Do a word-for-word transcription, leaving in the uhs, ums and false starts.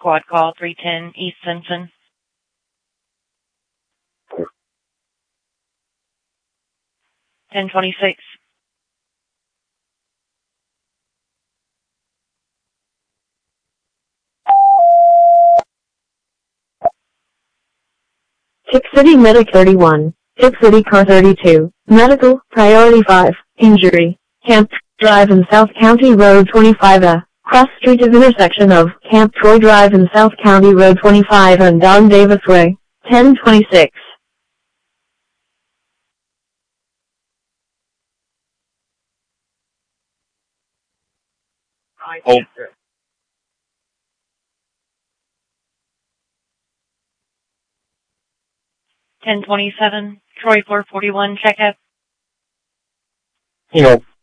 Quad Call three ten East Simpson. ten twenty-six. Tick City Medic thirty-one, Tick City Car thirty-two, Medical, Priority five, Injury, Camp Drive and South County Road twenty-five A, cross street of intersection of Camp Troy Drive and South County Road twenty-five and Don Davis Way, ten twenty-six. Oh. ten twenty-seven, Troy four forty-one, checkup. You know,